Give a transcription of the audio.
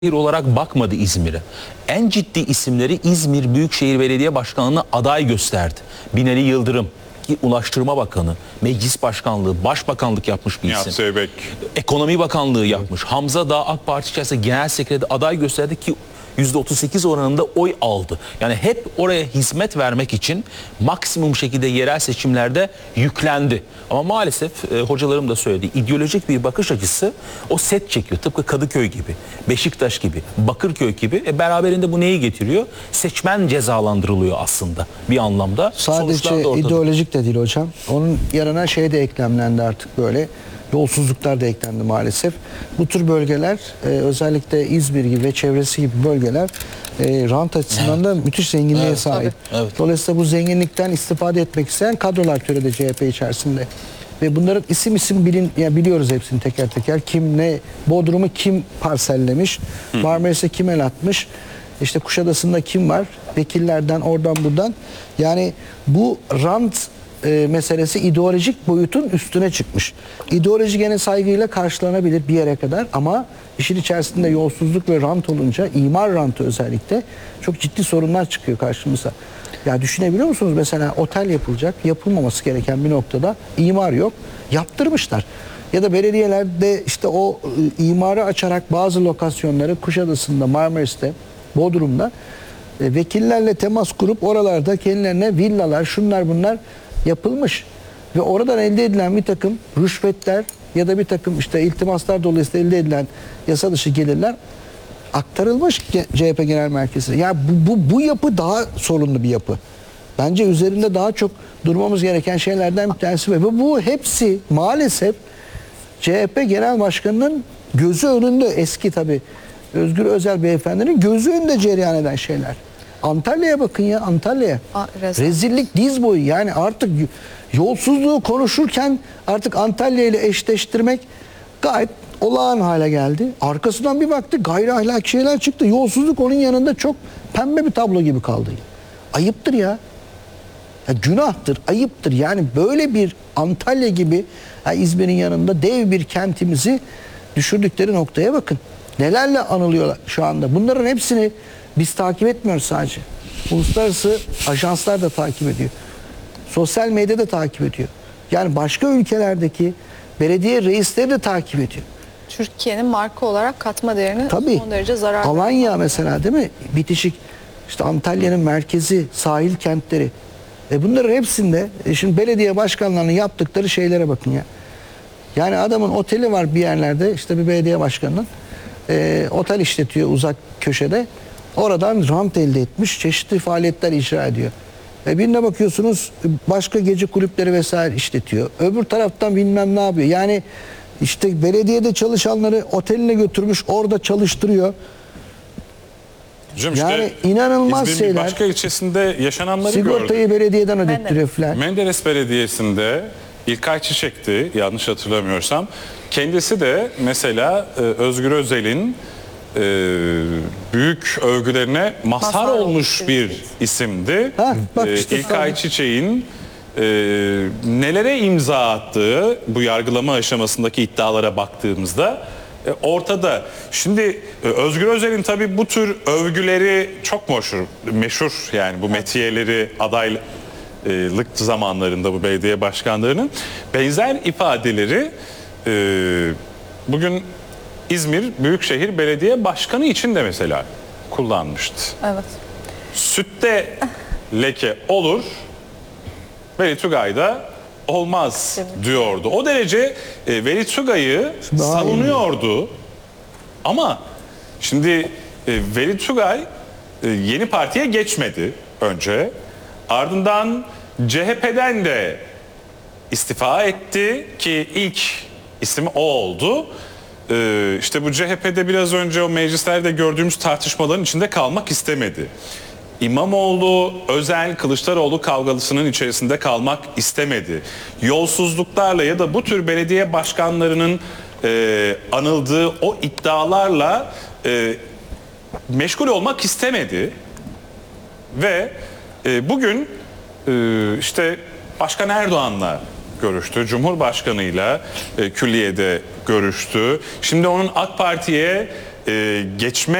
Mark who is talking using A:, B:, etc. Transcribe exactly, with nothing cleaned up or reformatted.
A: şehir olarak bakmadı İzmir'e. En ciddi isimleri İzmir Büyükşehir Belediye Başkanlığı'na aday gösterdi. Binali Yıldırım, ki Ulaştırma Bakanı, Meclis Başkanlığı, Başbakanlık yapmış bir
B: Nihat
A: isim.
B: Zeybek.
A: Ekonomi Bakanlığı yapmış. Hamza Dağ AK Parti içerisinde genel sekreteri aday gösterdi ki yüzde otuz sekiz oranında oy aldı. Yani hep oraya hizmet vermek için maksimum şekilde yerel seçimlerde yüklendi. Ama maalesef e, hocalarım da söyledi. İdeolojik bir bakış açısı o set çekiyor. Tıpkı Kadıköy gibi, Beşiktaş gibi, Bakırköy gibi. E, beraberinde bu neyi getiriyor? Seçmen cezalandırılıyor aslında bir anlamda.
C: Sadece ideolojik de değil hocam. Onun yanına şey de eklemlendi artık böyle. Yolsuzluklar da eklendi maalesef. Bu tür bölgeler e, özellikle İzmir gibi ve çevresi gibi bölgeler e, rant açısından evet. da müthiş zenginliğe evet, sahip. Evet. Dolayısıyla bu zenginlikten istifade etmek isteyen kadrolar türedi C H P içerisinde. Ve bunların isim isim bilin, yani biliyoruz hepsini teker teker. Kim ne, Bodrum'u kim parsellemiş, Marmaris'e kim el atmış, işte Kuşadası'nda kim var, vekillerden oradan buradan. Yani bu rant E, meselesi ideolojik boyutun üstüne çıkmış. İdeoloji gene saygıyla karşılanabilir bir yere kadar ama işin içerisinde yolsuzluk ve rant olunca, imar rantı özellikle çok ciddi sorunlar çıkıyor karşımıza. Ya düşünebiliyor musunuz? Mesela otel yapılacak, yapılmaması gereken bir noktada imar yok, yaptırmışlar. Ya da belediyelerde işte o e, imarı açarak bazı lokasyonları Kuşadası'nda, Marmaris'te, Bodrum'da e, vekillerle temas kurup oralarda kendilerine villalar, şunlar bunlar yapılmış ve oradan elde edilen bir takım rüşvetler ya da bir takım işte iltimaslar dolayısıyla elde edilen yasa dışı gelirler aktarılmış C H P Genel Merkezi'ne. Ya bu, bu, bu yapı daha sorunlu bir yapı. Bence üzerinde daha çok durmamız gereken şeylerden bir tanesi ve bu hepsi maalesef C H P Genel Başkanı'nın gözü önünde, eski tabii Özgür Özel Beyefendi'nin gözü önünde cereyan eden şeyler. Antalya'ya bakın ya, Antalya'ya. Rezillik diz boyu. Yani artık yolsuzluğu konuşurken artık Antalya ile eşleştirmek gayet olağan hale geldi. Arkasından bir baktık gayri ahlaki şeyler çıktı. Yolsuzluk onun yanında çok pembe bir tablo gibi kaldı. Ayıptır ya. Ya günahtır, ayıptır. Yani böyle bir Antalya gibi ya İzmir'in yanında dev bir kentimizi düşürdükleri noktaya bakın. Nelerle anılıyorlar şu anda. Bunların hepsini biz takip etmiyoruz sadece. Uluslararası ajanslar da takip ediyor. Sosyal medya da takip ediyor. Yani başka ülkelerdeki belediye reisleri de takip ediyor.
D: Türkiye'nin marka olarak katma değerini
C: Tabii,
D: son derece zarar.
C: Alanya mesela değil mi? Bitişik. İşte Antalya'nın merkezi, sahil kentleri. E bunların hepsinde e şimdi belediye başkanlarının yaptıkları şeylere bakın ya. Yani adamın oteli var bir yerlerde, işte bir belediye başkanının. E, otel işletiyor uzak köşede. Oradan rant elde etmiş, çeşitli faaliyetler icra ediyor. E birine bakıyorsunuz başka gece kulüpleri vesaire işletiyor. Öbür taraftan bilmem ne yapıyor. Yani işte belediyede çalışanları oteline götürmüş, orada çalıştırıyor.
B: Hocam
C: yani
B: işte
C: inanılmaz
B: İzmir'in
C: şeyler.
B: başka ilçesinde yaşananları
C: Sigortayı
B: gördük.
C: Sigortayı belediyeden ödettiriyor falan.
B: Menderes Belediyesi'nde İlkay Çiçek'ti yanlış hatırlamıyorsam. Kendisi de mesela Özgür Özel'in e, büyük övgülerine mazhar, mazhar olmuş bir isim. isimdi.
C: Ha, bak
B: e,
C: işte
B: İlkay Çiçek'in e, nelere imza attığı bu yargılama aşamasındaki iddialara baktığımızda e, ortada. Şimdi e, Özgür Özel'in tabii bu tür övgüleri çok meşhur, meşhur yani bu metiyeleri adaylık zamanlarında bu belediye başkanlarının benzer ifadeleri e, bugün İzmir Büyükşehir Belediye Başkanı için de mesela kullanmıştı.
D: Evet.
B: Sütte leke olur, Veli Tugay'da olmaz diyordu. O derece e, Veli Tugay'ı savunuyordu. Ama şimdi e, Veli Tugay e, yeni partiye geçmedi önce. Ardından C H P'den de istifa etti ki ilk ismi o oldu. Ee, işte bu C H P'de biraz önce o meclislerde gördüğümüz tartışmaların içinde kalmak istemedi. İmamoğlu, Özel, Kılıçdaroğlu kavgalısının içerisinde kalmak istemedi. Yolsuzluklarla ya da bu tür belediye başkanlarının e, anıldığı o iddialarla e, meşgul olmak istemedi. Ve e, bugün e, işte Başkan Erdoğan'la görüştü. Cumhurbaşkanıyla e, külliyede görüştü. Şimdi onun AK Parti'ye e, geçme